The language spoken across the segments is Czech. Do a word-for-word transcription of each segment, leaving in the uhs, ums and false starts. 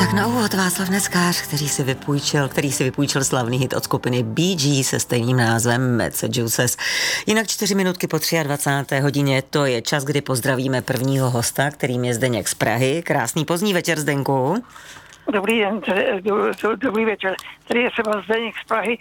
Tak na úvod Václav Neckář, který si vypůjčil, který si vypůjčil slavný hit od skupiny Bee Gees se stejným názvem Massachusetts. Jinak čtyři minutky po dvacáté třetí hodině, to je čas, kdy pozdravíme prvního hosta, kterým je Zdeněk z Prahy. Krásný pozdní večer, Zdenku. Dobrý den, do, do, dobrý večer. Tady je třeba Zdeněk z Prahy.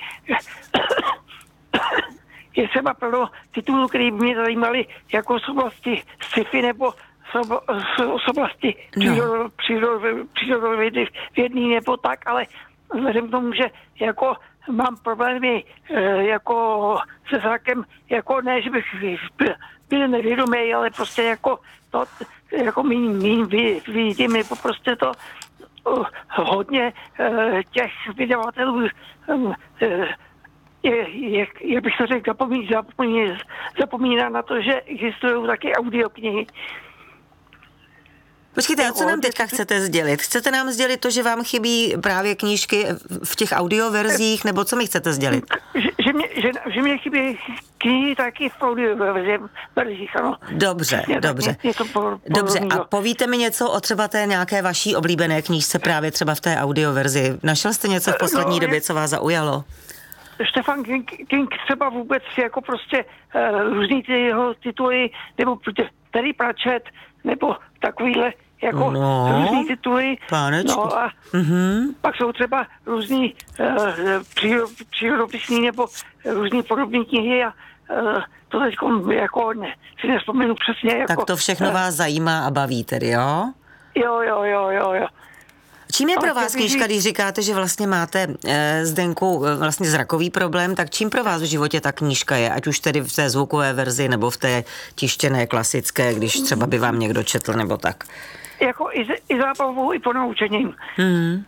Je třeba pro titulů, které mě zajímaly jako z oblasti sci-fi nebo z oblasti přírodovědy vědný nebo tak, ale vzhledem k tomu, že jako mám problémy jako se zrakem, jako ne, že bych byl, byl nevědomý, ale prostě jako to, jako mín, mín vidím, nebo prostě to uh, hodně uh, těch vydavatelů um, je, je, jak bych to řekl, zapomíná, zapomíná, zapomíná na to, že existují taky audioknihy. Počkejte, a co nám teďka chcete sdělit? Chcete nám sdělit to, že vám chybí právě knížky v těch audioverzích, nebo co mi chcete sdělit? Že, že, mě, že, že mě chybí knihy taky v audioverzích, ano. Dobře, dobře. Dobře, a povíte mi něco o třeba té nějaké vaší oblíbené knížce právě třeba v té audioverzi. Našel jste něco v poslední no, době, co vás zaujalo? Stefan King, King třeba vůbec jako prostě uh, různý ty jeho tituly, nebo Terry Pratchett, nebo takovýhle jako no, různý tituly. Pánečku. No a mm-hmm. pak jsou třeba různý uh, přírodopisný nebo různý podobné knihy a uh, to teď jako ne, si nespomenu přesně. Jako, tak to všechno uh, vás zajímá a baví tedy, jo? Jo, jo, jo, jo, jo. Čím je pro vás knížka, když říkáte, že vlastně máte e, Zdenku vlastně zrakový problém, tak čím pro vás v životě ta knížka je, ať už tedy v té zvukové verzi nebo v té tištěné klasické, když třeba by vám někdo četl nebo tak? Jako i, i zábavou, i ponaučením. Mm.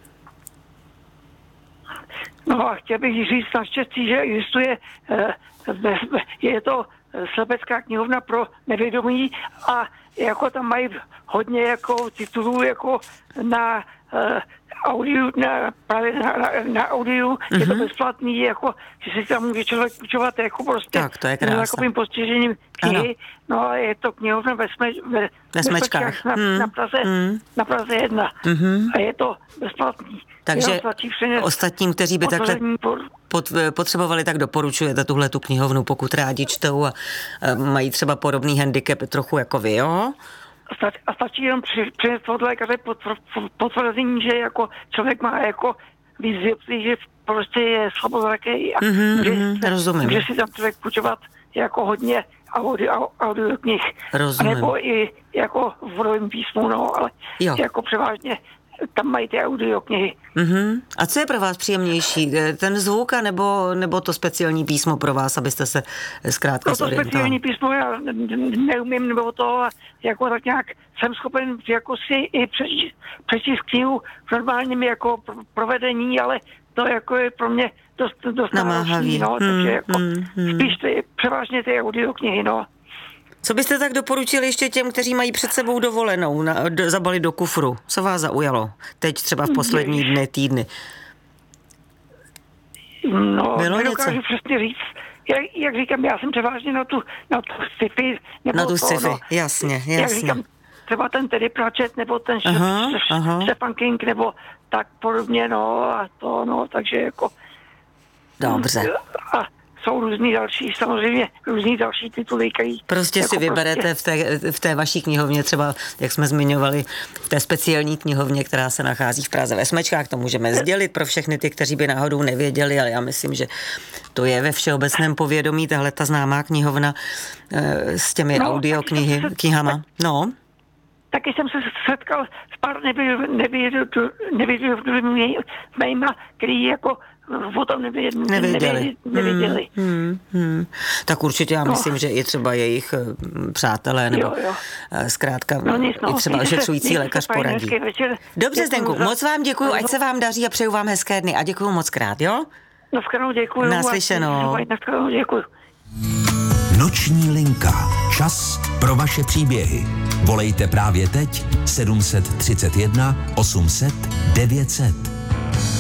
No a chtěl bych říct naštěstí, že existuje, e, je to Slepecká knihovna pro nevědomí a jako tam mají hodně jako titulů jako na uh, audio, na, právě na, na, na audio, mm-hmm. je to bezplatný, jako, že si tam může člověk půjčovat jako prostě tak, to je krása. S takovým postižením knihy. No a je to knihovna ve, sme, ve, ve Smečkách na, mm. na, Praze, mm. na Praze jedna. Mm-hmm. A je to bezplatný. Takže ostatním, kteří by takhle pot, potřebovali, tak doporučujete tuhle tu knihovnu, pokud rádi čtou a, a mají třeba podobný handicap trochu jako vy, jo? A stačí jenom přinést od lékaře potvrzení, že jako člověk má jako výzvy, že prostě je slabozraký a mm-hmm, může, mm, rozumím. může si tam člověk půjčovat jako hodně audio, audio knih. Rozumím. Nebo i jako v vodovém písmu, no, ale jo. Jako převážně tam mají ty audioknihy. Mm-hmm. A co je pro vás příjemnější? Ten zvuk, nebo, nebo to speciální písmo pro vás, abyste se zkrátka no to zorientovali? speciální písmo já neumím, nebo to jako tak nějak jsem schopen jako si i přečíst, přečíst knihu v normálním jako provedení, ale to jako je pro mě dost, dost náročný, no, takže hmm, jako hmm, hmm. spíš ty, převážně ty audioknihy, no. Co byste tak doporučili ještě těm, kteří mají před sebou dovolenou, na, do, zabalit do kufru? Co vás zaujalo? Teď třeba v poslední dny, týdny. No, nedokážu přesně říct. Jak, jak říkám, já jsem převážně na tu, na tu sci-fi. Na tu to, sci-fi, no, jasně, jasně. Jak říkám, třeba ten Terry Pratchett, nebo ten Stephen King, nebo tak podobně, no, a to, no, takže jako... Dobře. A, jsou různý další, samozřejmě různý další tituly, který... Prostě jako si vyberete prostě... v, té, v té vaší knihovně, třeba, jak jsme zmiňovali, v té speciální knihovně, která se nachází v Praze ve Smečkách, to můžeme sdělit pro všechny ty, kteří by náhodou nevěděli, ale já myslím, že to je ve všeobecném povědomí, tahle ta známá knihovna e, s těmi no, audioknihy, se... knihama. No. Taky jsem se setkal s pár nevědomými, který jako o tom nevěděli. nevěděli. nevěděli. Hmm, hmm, hmm. Tak určitě já myslím, no. že i třeba jejich přátelé, nebo jo, jo. zkrátka no, nic, no. i třeba ošetřující lékař poradí. Dobře, Zdenku, moc vám děkuju, ať se vám daří a přeju vám hezké dny a děkuju moc krát, jo? Nashledanou, děkuju. Naslyšenou. Nashledanou, děkuju. Noční linka. Čas pro vaše příběhy. Volejte právě teď sedm set třicet jedna osm set devět set.